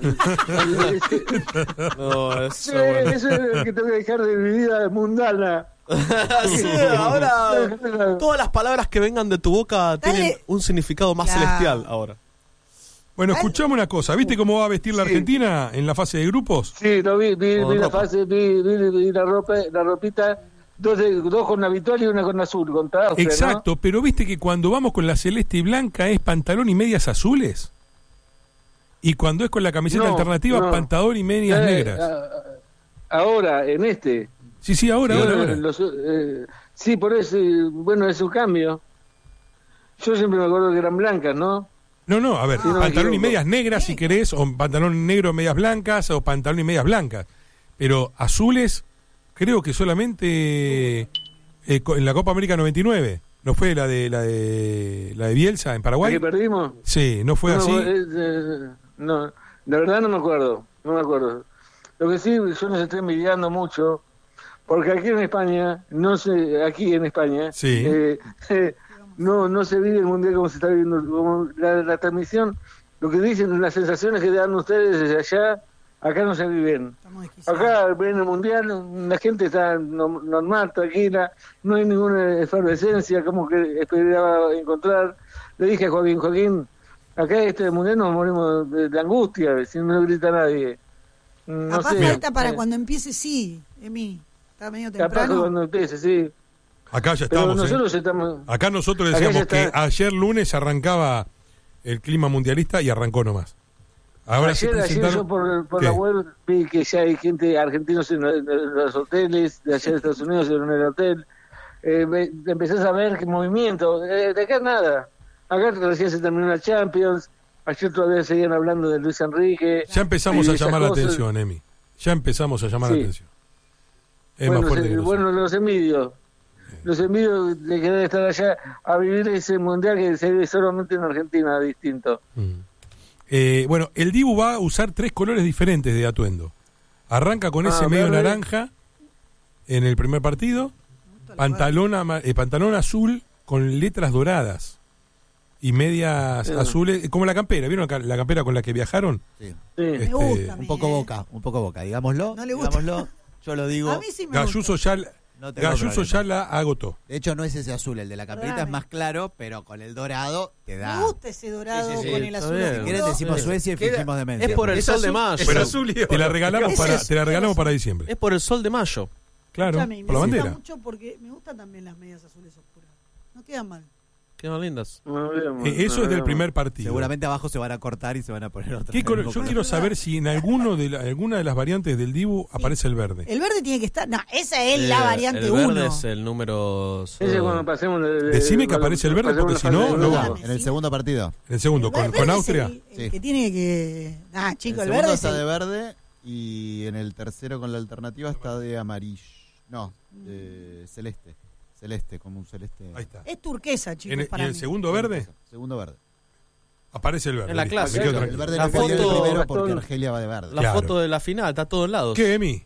[SPEAKER 5] No, eso,
[SPEAKER 15] Sí,
[SPEAKER 5] bueno.
[SPEAKER 15] eso es lo que tengo que dejar de mi vida mundana.
[SPEAKER 5] Sí, ahora todas las palabras que vengan de tu boca
[SPEAKER 6] Dale.
[SPEAKER 5] tienen un significado más
[SPEAKER 6] Claro.
[SPEAKER 5] celestial ahora.
[SPEAKER 3] Bueno, escuchame una cosa. ¿Viste cómo va a vestir la
[SPEAKER 15] Sí.
[SPEAKER 3] Argentina en la fase de grupos?
[SPEAKER 15] Sí, lo vi, vi,
[SPEAKER 5] Con
[SPEAKER 15] vi la
[SPEAKER 5] ropa.
[SPEAKER 15] fase, vi, vi, vi la ropa, la ropita, dos, de- dos con habitual y una con azul, con Austria, ¿no?
[SPEAKER 3] Exacto, pero viste que cuando vamos con la celeste y blanca es pantalón y medias azules. Y cuando es con la camiseta
[SPEAKER 15] No,
[SPEAKER 3] alternativa,
[SPEAKER 15] no.
[SPEAKER 3] pantalón y medias
[SPEAKER 15] Eh,
[SPEAKER 3] negras.
[SPEAKER 15] a- a- ahora, en este.
[SPEAKER 3] Sí, sí, ahora,
[SPEAKER 15] Sí,
[SPEAKER 3] ahora,
[SPEAKER 15] bueno,
[SPEAKER 3] ahora.
[SPEAKER 15] los, eh, sí, por eso, eh, bueno, es un cambio. Yo siempre me acuerdo que eran blancas, ¿no?
[SPEAKER 3] No, no, a ver,
[SPEAKER 15] Sí, no me
[SPEAKER 3] pantalón y
[SPEAKER 15] equivoco.
[SPEAKER 3] medias negras si querés, o pantalón negro, medias blancas, o pantalón y medias blancas. Pero azules, creo que solamente eh, co- en la Copa América noventa y nueve. ¿No fue la de la de la de Bielsa en
[SPEAKER 15] ¿La
[SPEAKER 3] Paraguay?
[SPEAKER 15] que perdimos?
[SPEAKER 3] Sí, ¿no fue
[SPEAKER 15] no,
[SPEAKER 3] así?
[SPEAKER 15] eh, eh, no, la verdad no me acuerdo, no me acuerdo. Lo que sí, yo nos estoy envidiando mucho, porque aquí en España, no sé, aquí en España,
[SPEAKER 3] Sí.
[SPEAKER 15] eh, eh, no no se vive el mundial como se está viviendo, como la, la transmisión, lo que dicen, las sensaciones que dan ustedes desde allá, acá no se viven.
[SPEAKER 6] Estamos desquiciados.
[SPEAKER 15] Acá en el mundial la gente está no- normal, tranquila, no hay ninguna efervescencia como que esperaba encontrar. Le dije a Joaquín, Joaquín, acá este mundial nos morimos de, de angustia, si no grita nadie. No
[SPEAKER 6] Capaz
[SPEAKER 15] sé.
[SPEAKER 6] falta para
[SPEAKER 15] eh,
[SPEAKER 6] cuando empiece, sí, Emi. Está medio
[SPEAKER 15] capaz
[SPEAKER 6] temprano.
[SPEAKER 15] cuando empiece, sí.
[SPEAKER 3] Acá ya
[SPEAKER 15] Pero
[SPEAKER 3] estamos. ¿eh?
[SPEAKER 15] nosotros estamos...
[SPEAKER 3] Acá nosotros
[SPEAKER 15] acá
[SPEAKER 3] decíamos
[SPEAKER 15] ya
[SPEAKER 3] que
[SPEAKER 15] está.
[SPEAKER 3] ayer lunes arrancaba el clima mundialista y arrancó nomás. Ahora se
[SPEAKER 15] ayer, ayer
[SPEAKER 3] presentaron...
[SPEAKER 15] yo por, por
[SPEAKER 3] ¿Qué?
[SPEAKER 15] la web vi que ya hay gente, argentinos en, en los hoteles, de allá de Estados Unidos en el hotel. Eh, ve- empezás a ver qué movimiento. Eh, de acá nada. Acá recién se terminó la Champions. Ayer todavía seguían hablando de Luis Enrique.
[SPEAKER 3] Ya empezamos
[SPEAKER 15] y
[SPEAKER 3] a
[SPEAKER 15] esas
[SPEAKER 3] llamar la
[SPEAKER 15] cosas.
[SPEAKER 3] atención, Emi. Ya empezamos a llamar
[SPEAKER 15] Sí.
[SPEAKER 3] la atención. Es
[SPEAKER 15] Bueno,
[SPEAKER 3] más fuerte
[SPEAKER 15] se-
[SPEAKER 3] que nosotros.
[SPEAKER 15] bueno, los envidio. los envío de querer estar allá a vivir ese mundial que se vive solamente en Argentina, distinto.
[SPEAKER 3] Mm. Eh, bueno, el Dibu va a usar tres colores diferentes de atuendo. Arranca con
[SPEAKER 15] Ah,
[SPEAKER 3] ese medio
[SPEAKER 15] verde.
[SPEAKER 3] naranja en el primer partido, pantalón, ama- eh, pantalón azul con letras doradas y medias
[SPEAKER 8] Sí.
[SPEAKER 3] azules, como la campera, ¿vieron la, ca- la campera con la que viajaron?
[SPEAKER 8] Sí.
[SPEAKER 3] Este,
[SPEAKER 8] un poco boca, un poco boca, digámoslo.
[SPEAKER 6] No le gusta.
[SPEAKER 8] Digámoslo, yo lo digo.
[SPEAKER 6] A mí sí me
[SPEAKER 3] Galluso ya,
[SPEAKER 8] No tengo
[SPEAKER 3] Galluso
[SPEAKER 8] problema.
[SPEAKER 3] ya la agotó.
[SPEAKER 8] De hecho, no es ese azul, el de la camperita es más claro, pero con el dorado te da.
[SPEAKER 6] Me gusta ese dorado
[SPEAKER 8] Sí, sí, sí.
[SPEAKER 6] con el
[SPEAKER 8] Está
[SPEAKER 6] azul
[SPEAKER 8] bien.
[SPEAKER 6] oscuro.
[SPEAKER 8] Si quieres decimos Suecia y fingimos demencia.
[SPEAKER 5] Es por el
[SPEAKER 8] Es
[SPEAKER 5] sol de
[SPEAKER 8] azul,
[SPEAKER 5] mayo.
[SPEAKER 8] es
[SPEAKER 3] Pero
[SPEAKER 8] azul y
[SPEAKER 3] te la
[SPEAKER 8] oro.
[SPEAKER 3] regalamos
[SPEAKER 8] Ese
[SPEAKER 3] para,
[SPEAKER 8] es-
[SPEAKER 3] te la regalamos para diciembre.
[SPEAKER 5] Es por el sol de mayo.
[SPEAKER 3] Claro,
[SPEAKER 6] Escúchame,
[SPEAKER 3] por la
[SPEAKER 6] me gusta
[SPEAKER 3] bandera.
[SPEAKER 6] mucho porque me gustan también las medias azules oscuras. No quedan mal.
[SPEAKER 5] Qué más lindas.
[SPEAKER 3] Eh, eso es del primer partido.
[SPEAKER 8] Seguramente abajo se van a cortar y se van a poner otra.
[SPEAKER 3] ¿Qué color? Yo quiero saber si en alguno de la- alguna de las variantes del Dibu aparece el verde.
[SPEAKER 6] El verde tiene que estar. No, esa es
[SPEAKER 5] Eh,
[SPEAKER 6] la variante
[SPEAKER 5] el verde
[SPEAKER 6] uno.
[SPEAKER 5] es el número...
[SPEAKER 15] Ese cuando pasemos de- de-
[SPEAKER 3] Decime que
[SPEAKER 15] cuando
[SPEAKER 3] aparece el verde,
[SPEAKER 15] pasemos
[SPEAKER 3] porque
[SPEAKER 15] la
[SPEAKER 3] si
[SPEAKER 15] fase
[SPEAKER 3] no,
[SPEAKER 15] de
[SPEAKER 3] no
[SPEAKER 15] grupo.
[SPEAKER 3] vamos.
[SPEAKER 8] En el segundo partido.
[SPEAKER 3] En el segundo,
[SPEAKER 6] El
[SPEAKER 3] con,
[SPEAKER 6] verde
[SPEAKER 3] con
[SPEAKER 6] es
[SPEAKER 3] Austria.
[SPEAKER 6] El, el que tiene que. Ah, chico,
[SPEAKER 8] el
[SPEAKER 6] el,
[SPEAKER 8] segundo
[SPEAKER 6] verde es
[SPEAKER 8] está
[SPEAKER 6] el-
[SPEAKER 8] de verde y en el tercero con la alternativa está de amarillo. No, de celeste. Celeste, como un celeste.
[SPEAKER 3] Ahí está.
[SPEAKER 6] es turquesa, chicos.
[SPEAKER 3] ¿En el,
[SPEAKER 6] para
[SPEAKER 3] y el
[SPEAKER 6] mí.
[SPEAKER 3] segundo verde?
[SPEAKER 8] Segundo verde.
[SPEAKER 3] Aparece el verde.
[SPEAKER 5] En la
[SPEAKER 3] listo,
[SPEAKER 5] clase.
[SPEAKER 3] me quedo
[SPEAKER 8] El
[SPEAKER 3] tranquilo.
[SPEAKER 8] verde
[SPEAKER 5] La
[SPEAKER 8] lo quería ir
[SPEAKER 5] foto-
[SPEAKER 8] primero porque
[SPEAKER 15] Gastón.
[SPEAKER 8] Argelia va de verde.
[SPEAKER 5] La
[SPEAKER 3] Claro.
[SPEAKER 5] foto de la final, está a todos lados.
[SPEAKER 3] ¿Qué, Emi?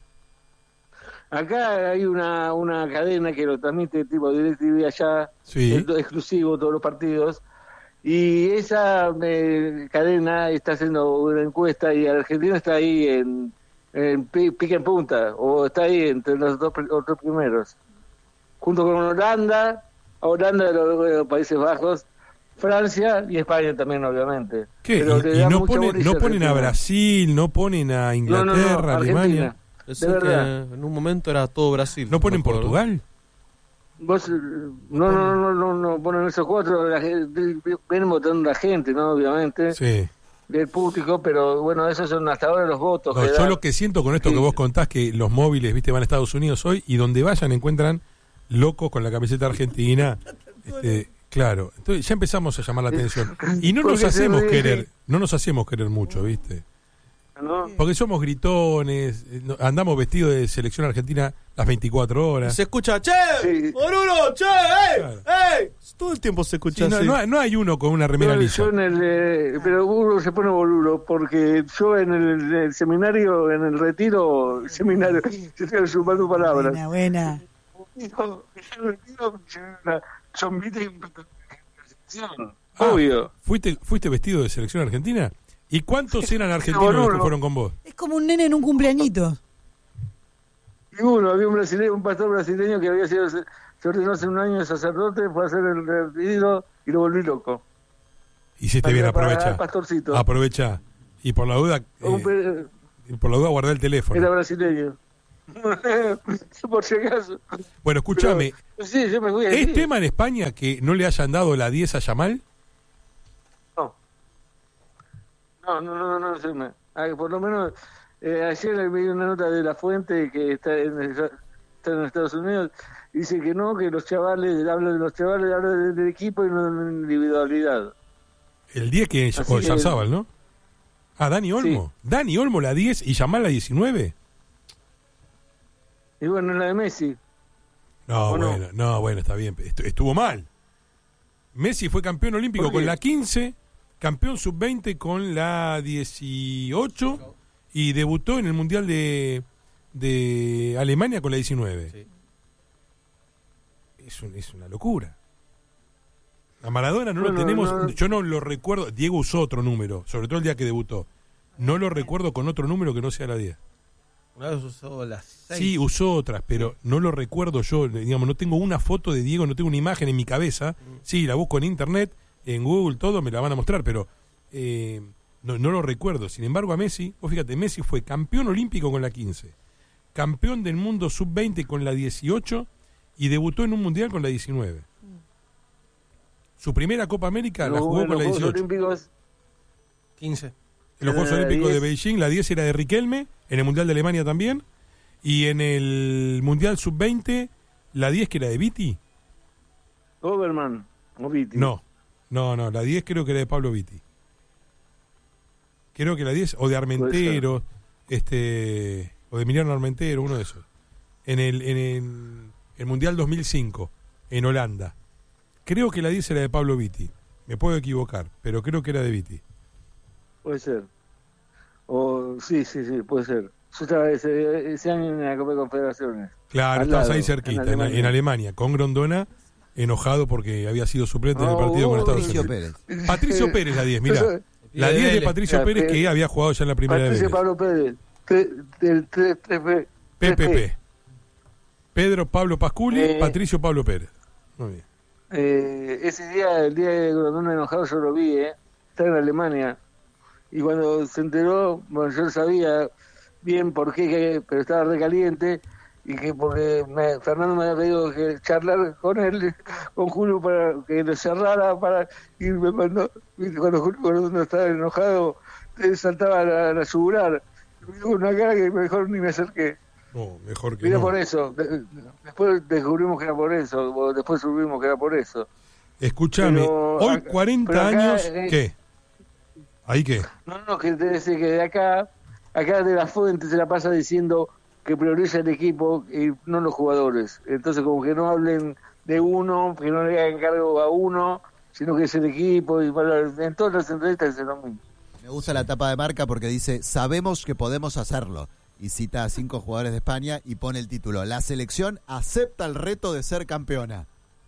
[SPEAKER 15] Acá hay una, una cadena que lo transmite tipo DirecTV allá,
[SPEAKER 3] Sí.
[SPEAKER 15] es exclusivo todos los partidos, y esa eh, cadena está haciendo una encuesta y Argentina está ahí en, en pi- pique en punta, o está ahí entre los dos, pri- los dos primeros, junto con Holanda, Holanda de los, de los Países Bajos, Francia y España también, obviamente.
[SPEAKER 3] ¿Qué?
[SPEAKER 15] Pero
[SPEAKER 3] Y,
[SPEAKER 15] le
[SPEAKER 3] y
[SPEAKER 15] da
[SPEAKER 3] no
[SPEAKER 15] mucha
[SPEAKER 3] ponen,
[SPEAKER 15] bolilla
[SPEAKER 3] no ponen a
[SPEAKER 15] Argentina.
[SPEAKER 3] Brasil, no ponen a
[SPEAKER 15] No, no, no,
[SPEAKER 3] Inglaterra, Alemania.
[SPEAKER 15] Argentina.
[SPEAKER 5] Es
[SPEAKER 15] De
[SPEAKER 5] que
[SPEAKER 15] verdad.
[SPEAKER 5] en un momento era todo Brasil.
[SPEAKER 3] ¿No ponen
[SPEAKER 5] me acuerdo.
[SPEAKER 3] Portugal?
[SPEAKER 15] Vos, eh, no, no, no, no, no, ponen esos cuatro, la gente, vienen votando la gente, ¿no? Obviamente,
[SPEAKER 3] Sí.
[SPEAKER 15] del público, pero bueno, esos son hasta ahora los votos.
[SPEAKER 3] No,
[SPEAKER 15] que
[SPEAKER 3] yo
[SPEAKER 15] dan.
[SPEAKER 3] lo que siento con esto que vos contás, que los móviles, viste, van a Estados Unidos hoy y donde vayan encuentran locos con la camiseta argentina. Este, claro, entonces ya empezamos a llamar la atención. Y no nos
[SPEAKER 15] Porque se
[SPEAKER 3] hacemos
[SPEAKER 15] ríe.
[SPEAKER 3] querer, no nos hacemos querer mucho, viste.
[SPEAKER 15] ¿No?
[SPEAKER 3] Porque somos gritones, eh, no- andamos vestidos de selección argentina las veinticuatro horas.
[SPEAKER 5] Se escucha, che,
[SPEAKER 15] Sí.
[SPEAKER 5] Moruno, che, ey,
[SPEAKER 3] Claro.
[SPEAKER 5] ey. Todo el tiempo se
[SPEAKER 3] Sí,
[SPEAKER 5] escucha
[SPEAKER 3] no,
[SPEAKER 5] así.
[SPEAKER 3] no hay- no hay uno con una remera
[SPEAKER 15] Yo,
[SPEAKER 3] lisa.
[SPEAKER 15] yo en el, eh, pero uno se pone boludo, porque yo en el, en el seminario, en el retiro, seminario, yo estoy sumando palabras.
[SPEAKER 6] Buena, buena.
[SPEAKER 15] Digo, en el retiro, una zombita y una presentación.
[SPEAKER 3] Ah,
[SPEAKER 15] Obvio.
[SPEAKER 3] ¿fuiste, ¿Fuiste vestido de selección argentina? ¿Y cuántos eran argentinos los que
[SPEAKER 15] boludo.
[SPEAKER 3] fueron con vos?
[SPEAKER 6] Es como un nene en un cumpleañito.
[SPEAKER 15] Y uno, había un brasileño, un pastor brasileño que había sido, se ordenó hace un año sacerdote, fue a hacer el retiro y lo volví loco.
[SPEAKER 3] Hiciste
[SPEAKER 15] Para-
[SPEAKER 3] bien,
[SPEAKER 15] para
[SPEAKER 3] aprovecha.
[SPEAKER 15] el pastorcito.
[SPEAKER 3] Aprovecha. Y por la duda,
[SPEAKER 15] Un
[SPEAKER 3] eh,
[SPEAKER 15] pe-
[SPEAKER 3] por la duda guardé el teléfono.
[SPEAKER 15] Era brasileño. Por si acaso.
[SPEAKER 3] Bueno, escúchame,
[SPEAKER 15] Pero, sí, yo me fui ahí.
[SPEAKER 3] ¿es tema en España que no le hayan dado la diez a Yamal?
[SPEAKER 15] No, no, no, no, no, se me- ah, por lo menos eh, ayer vi una nota de La Fuente que está en, está en Estados Unidos, dice que no, que los chavales, habla de los chavales, habla del, del equipo y no de la individualidad.
[SPEAKER 3] El diez que
[SPEAKER 15] Así
[SPEAKER 3] o
[SPEAKER 15] que-
[SPEAKER 3] Yarzábal, ¿no? Ah, Dani Olmo. Dani Olmo la diez y Yamal la diecinueve.
[SPEAKER 15] Y bueno, la de Messi.
[SPEAKER 3] No,
[SPEAKER 15] ¿O no?
[SPEAKER 3] bueno, no, bueno, está bien. Estu- Estuvo mal. Messi fue campeón olímpico
[SPEAKER 15] ¿Por qué?
[SPEAKER 3] con la quince, campeón sub veinte con la dieciocho y debutó en el Mundial de, de Alemania con la diecinueve. Es, un- es una locura. A Maradona no lo
[SPEAKER 15] Bueno,
[SPEAKER 3] tenemos,
[SPEAKER 15] no-
[SPEAKER 3] yo no lo recuerdo, Diego usó otro número, sobre todo el día que debutó. No lo recuerdo con otro número que no sea la diez.
[SPEAKER 5] Una vez usó las seis.
[SPEAKER 3] Sí, usó otras, pero no lo recuerdo yo, digamos, no tengo una foto de Diego, no tengo una imagen en mi cabeza. Sí, la busco en internet, en Google, todo, me la van a mostrar, pero eh, no, no lo recuerdo. Sin embargo, a Messi, vos fíjate, Messi fue campeón olímpico con la quince, campeón del mundo sub veinte con la dieciocho y debutó en un mundial con la diecinueve. Su primera Copa América la
[SPEAKER 15] Luego,
[SPEAKER 3] jugó
[SPEAKER 15] en
[SPEAKER 3] con la
[SPEAKER 15] los Juegos
[SPEAKER 3] dieciocho.
[SPEAKER 15] Olímpicos,
[SPEAKER 5] quince.
[SPEAKER 3] En los Juegos
[SPEAKER 15] Eh,
[SPEAKER 3] Olímpicos de
[SPEAKER 15] diez.
[SPEAKER 3] Beijing, la diez era de Riquelme, en el Mundial de Alemania también, y en el Mundial sub veinte, la diez que era de Viti.
[SPEAKER 15] Oberman, o Viti.
[SPEAKER 3] No, no, no, la diez creo que era de Pablo Viti. Creo que la diez, o de Armentero, este, o de Emiliano Armentero, uno de esos. En el, en el, el Mundial dos mil cinco, en Holanda. Creo que la diez era de Pablo Vitti. Me puedo equivocar, pero creo que era de Vitti.
[SPEAKER 15] Puede ser. O sí, sí, sí, puede ser. Yo estaba ese, ese año en la Copa de Confederaciones.
[SPEAKER 3] Claro,
[SPEAKER 15] Al
[SPEAKER 3] estabas
[SPEAKER 15] lado,
[SPEAKER 3] ahí cerquita,
[SPEAKER 15] en
[SPEAKER 3] en,
[SPEAKER 15] Alemania.
[SPEAKER 3] en Alemania, con Grondona, enojado porque había sido suplente en el
[SPEAKER 15] Oh,
[SPEAKER 3] partido con
[SPEAKER 15] oh,
[SPEAKER 3] Estados
[SPEAKER 8] Patricio
[SPEAKER 3] Unidos.
[SPEAKER 8] Pérez.
[SPEAKER 3] Patricio Pérez, la diez, mirá. La diez de Patricio
[SPEAKER 15] Ya,
[SPEAKER 3] Pérez,
[SPEAKER 15] Pe-
[SPEAKER 3] que había jugado ya en la primera
[SPEAKER 15] Patricio
[SPEAKER 3] vez.
[SPEAKER 15] Pablo Pérez. Tre- del tres- tres P.
[SPEAKER 3] P P P. Pedro Pablo Pasculi,
[SPEAKER 15] Eh.
[SPEAKER 3] Patricio Pablo Pérez. Muy bien.
[SPEAKER 15] Eh, ese día, el día de Grondona enojado, yo lo vi, ¿eh? Estaba en Alemania. Y cuando se enteró, bueno, yo sabía bien por qué, que- pero estaba recaliente. Y que porque me- Fernando me había pedido que charlar con él, con Julio, para que lo cerrara. Para, y me mandó, y cuando Julio Grondona estaba enojado, eh, saltaba a la, a la yugular. Me dio una cara que mejor ni me acerqué.
[SPEAKER 3] No, mejor que
[SPEAKER 15] Mira
[SPEAKER 3] no.
[SPEAKER 15] por eso. De- de- después descubrimos que era por eso. o Después supimos que era por eso.
[SPEAKER 3] Escúchame,
[SPEAKER 15] Pero
[SPEAKER 3] hoy
[SPEAKER 15] acá-
[SPEAKER 3] cuarenta
[SPEAKER 15] pero acá,
[SPEAKER 3] años,
[SPEAKER 15] eh,
[SPEAKER 3] ¿qué? ¿Ahí qué?
[SPEAKER 15] No, no, que te decir que de acá, acá de la fuente se la pasa diciendo que prioriza el equipo y no los jugadores. Entonces, como que no hablen de uno, que no le hagan cargo a uno, sino que es el equipo. Y para, en todas las entrevistas es lo mismo.
[SPEAKER 8] Me gusta la tapa de Marca porque dice, sabemos que podemos hacerlo. Y cita a cinco jugadores de España y pone el título, la selección acepta el reto de ser campeona.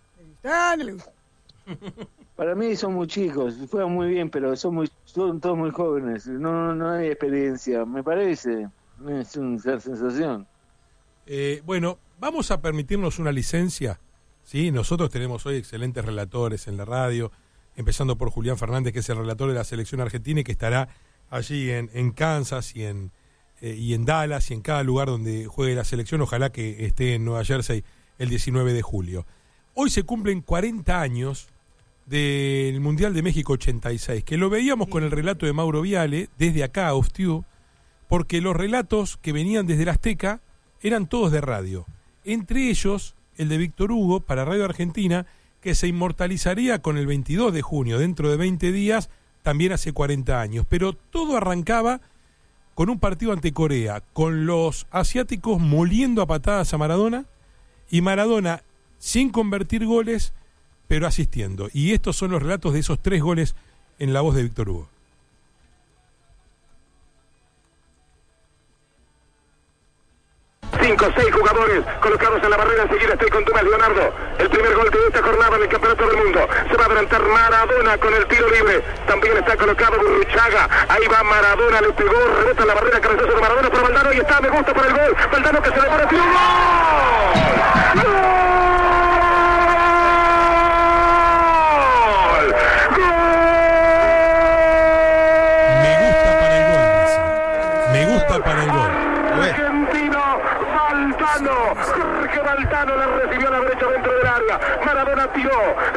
[SPEAKER 15] Para mí son muy chicos, juegan muy bien, pero son muy son todos muy jóvenes. No, no hay experiencia, me parece. Es una sensación.
[SPEAKER 3] Eh, bueno, vamos a permitirnos una licencia. ¿Sí? Nosotros tenemos hoy excelentes relatores en la radio, empezando por Julián Fernández, que es el relator de la selección argentina y que estará allí en, en Kansas y en, eh, y en Dallas y en cada lugar donde juegue la selección. Ojalá que esté en Nueva Jersey el diecinueve de julio. Hoy se cumplen cuarenta años del Mundial de México ochenta y seis, que lo veíamos con el relato de Mauro Viale desde acá, Oftiu, porque los relatos que venían desde el Azteca eran todos de radio. Entre ellos, el de Víctor Hugo para Radio Argentina, que se inmortalizaría con el veintidós de junio, dentro de veinte días, también hace cuarenta años. Pero todo arrancaba con un partido ante Corea, con los asiáticos moliendo a patadas a Maradona, y Maradona sin convertir goles, pero asistiendo. Y estos son los relatos de esos tres goles en la voz de Víctor Hugo.
[SPEAKER 17] Cinco, seis jugadores colocados en la barrera. Enseguida estoy con Tomás Leonardo. El primer gol de esta jornada en el Campeonato del Mundo. Se va a adelantar Maradona con el tiro libre. También está colocado Burruchaga. Ahí va Maradona, le pegó, rebota en la barrera, cabezazo de Maradona para Valdano y está, me gusta por el gol. Valdano que se le pone tiro. ¡Gol!
[SPEAKER 3] ¡Gol! Me gusta para el gol.
[SPEAKER 17] Argentino, Valdano, Jorge Valdano le recibió la brecha dentro del área. Maradona tiró.